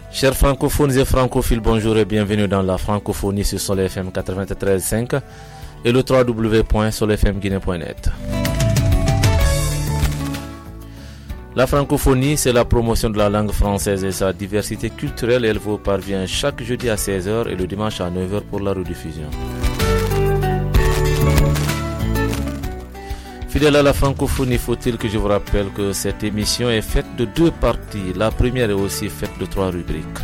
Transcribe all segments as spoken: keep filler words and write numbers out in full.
Chers francophones et francophiles, bonjour et bienvenue dans la francophonie sur Soleil F M quatre-vingt-treize virgule cinq et le w w w point soleil f m guinée point net. La francophonie, c'est la promotion de la langue française et sa diversité culturelle. Elle vous parvient chaque jeudi à seize heures et le dimanche à neuf heures pour la rediffusion. Fidèle à la francophonie, faut-il que je vous rappelle que cette émission est faite de deux parties. La première est aussi faite de trois rubriques.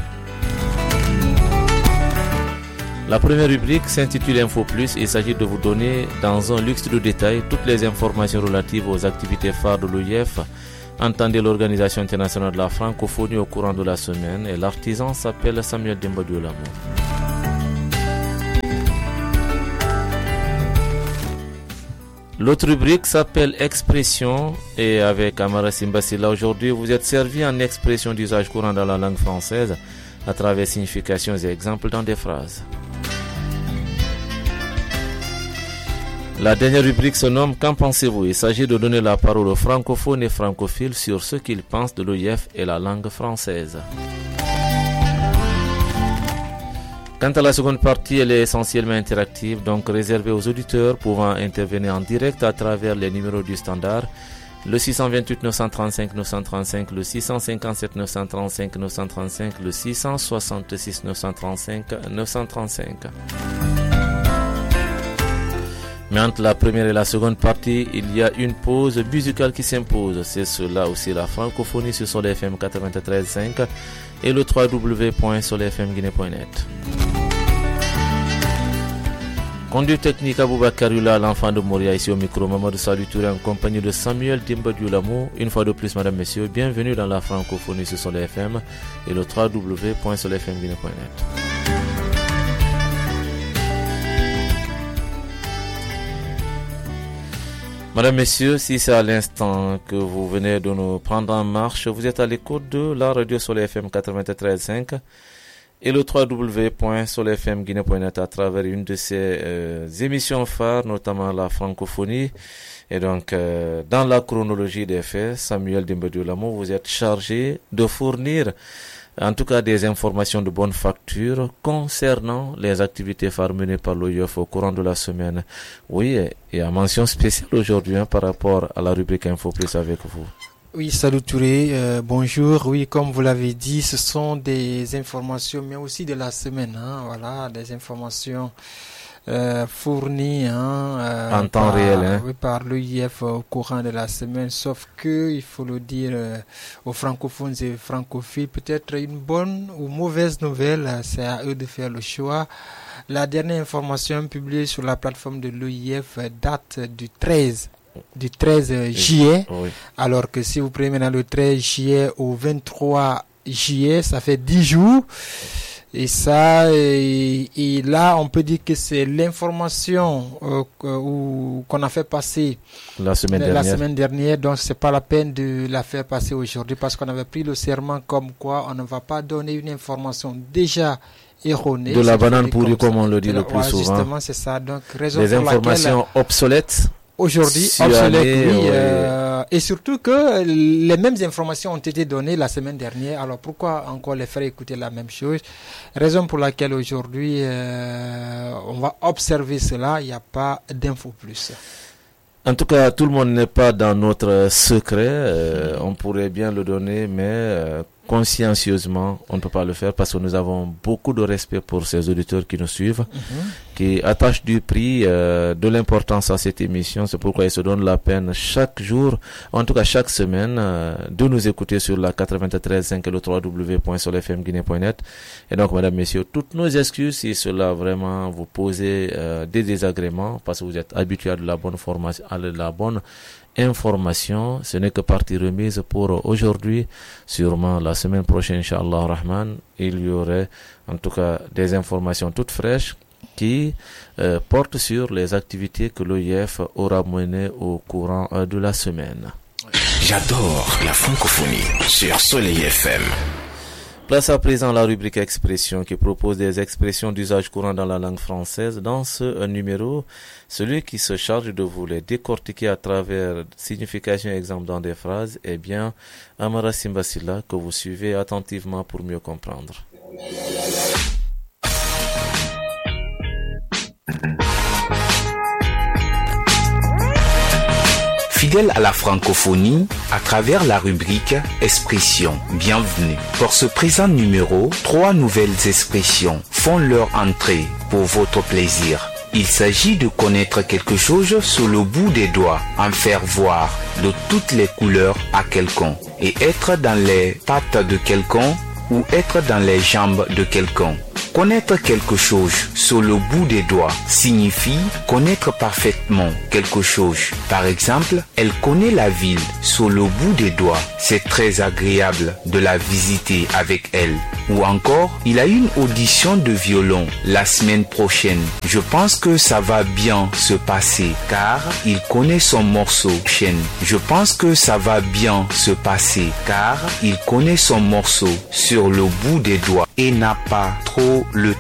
La première rubrique s'intitule Info Plus. Il s'agit de vous donner dans un luxe de détails toutes les informations relatives aux activités phares de l'O I F. Entendez l'Organisation internationale de la francophonie au courant de la semaine et l'artisan s'appelle Samuel Demba Diolamo. L'autre rubrique s'appelle Expression et avec Amara Simbasila aujourd'hui vous êtes servi en expression d'usage courant dans la langue française à travers significations et exemples dans des phrases. La dernière rubrique se nomme Qu'en pensez-vous? Il s'agit de donner la parole aux francophones et francophiles sur ce qu'ils pensent de l'O I F et la langue française. Quant à la seconde partie, elle est essentiellement interactive, donc réservée aux auditeurs pouvant intervenir en direct à travers les numéros du standard, le six cent vingt-huit neuf cent trente-cinq neuf cent trente-cinq, le six cent cinquante-sept neuf cent trente-cinq neuf cent trente-cinq, le six cent soixante-six neuf cent trente-cinq neuf cent trente-cinq. Mais entre la première et la seconde partie, il y a une pause musicale qui s'impose. C'est cela aussi la francophonie sur Soleil F M quatre-vingt-treize virgule cinq et le w w w point soleil f m guinée point net. Conduite technique Aboubakar Yula, l'enfant de Moria, ici au micro, Mamadou Salou Touré en compagnie de Samuel Demba Diolamo. Une fois de plus, mesdames, messieurs, bienvenue dans la francophonie sur Soleil F M et le w w w point soleil f m guinée point net. Madame, Messieurs, si c'est à l'instant que vous venez de nous prendre en marche, vous êtes à l'écoute de la radio Soleil F M quatre-vingt-treize virgule cinq et le w w w point soleil f m guinée point net à travers une de ses euh, émissions phares, notamment la francophonie. Et donc, euh, dans la chronologie des faits, Samuel Demba Diolamo, vous êtes chargé de fournir en tout cas des informations de bonne facture concernant les activités phares menées par l'O I F au courant de la semaine. Oui, et à mention spéciale aujourd'hui hein, par rapport à la rubrique Info Plus avec vous. Oui, salut Touré, euh, bonjour. Oui, comme vous l'avez dit, ce sont des informations, mais aussi de la semaine. Hein, voilà, des informations Euh, fourni hein, euh, en temps par, réel hein. oui, par l'O I F au courant de la semaine, sauf que il faut le dire euh, aux francophones et francophiles, peut-être une bonne ou mauvaise nouvelle, c'est à eux de faire le choix. La dernière information publiée sur la plateforme de l'O I F date du treize du treize juillet, oui. Alors que si vous prenez maintenant le treize juillet au vingt-trois juillet, ça fait dix jours. Et ça, et, et là, on peut dire que c'est l'information euh, euh, qu'on a fait passer la semaine la dernière. semaine dernière. Donc, c'est pas la peine de la faire passer aujourd'hui parce qu'on avait pris le serment comme quoi on ne va pas donner une information déjà erronée. De la banane pourrie, comme, comme on le dit le plus ouais, souvent. Justement, c'est ça. Donc, raison des pour informations laquelle, obsolètes. Aujourd'hui, obsolète, oui, ouais. euh, et surtout que les mêmes informations ont été données la semaine dernière. Alors pourquoi encore les faire écouter la même chose? Raison pour laquelle aujourd'hui euh, on va observer cela. Il n'y a pas d'info plus. En tout cas, tout le monde n'est pas dans notre secret. Euh, on pourrait bien le donner, mais euh, consciencieusement, on ne peut pas le faire parce que nous avons beaucoup de respect pour ces auditeurs qui nous suivent, mm-hmm. qui attachent du prix, euh, de l'importance à cette émission. C'est pourquoi ils se donnent la peine chaque jour, en tout cas chaque semaine, euh, de nous écouter sur la quatre-vingt-treize virgule cinq et le w w w point soleil f m guinée point net. Et donc, mesdames, messieurs, toutes nos excuses si cela vraiment vous pose euh, des désagréments parce que vous êtes habitués à de la bonne formation, à de la bonne information. Ce n'est que partie remise pour aujourd'hui. Sûrement la semaine prochaine, Inch'Allah Rahman, il y aurait en tout cas des informations toutes fraîches qui euh, portent sur les activités que l'O I F aura menées au courant euh, de la semaine. J'adore la francophonie sur Soleil F M. Place à présent la rubrique expression qui propose des expressions d'usage courant dans la langue française. Dans ce numéro, celui qui se charge de vous les décortiquer à travers signification et exemple dans des phrases est bien Amara Simbasila, que vous suivez attentivement pour mieux comprendre. Fidèle à la francophonie, à travers la rubrique Expression, bienvenue. Pour ce présent numéro, trois nouvelles expressions font leur entrée pour votre plaisir. Il s'agit de connaître quelque chose sur le bout des doigts, en faire voir de toutes les couleurs à quelqu'un, et être dans les pattes de quelqu'un ou être dans les jambes de quelqu'un. Connaître quelque chose sur le bout des doigts signifie connaître parfaitement quelque chose. Par exemple, elle connaît la ville sur le bout des doigts. C'est très agréable de la visiter avec elle. Ou encore, il a une audition de violon la semaine prochaine. Je pense que ça va bien se passer car il connaît son morceau. Chaîne. Je pense que ça va bien se passer car il connaît son morceau sur le bout des doigts et n'a pas trop le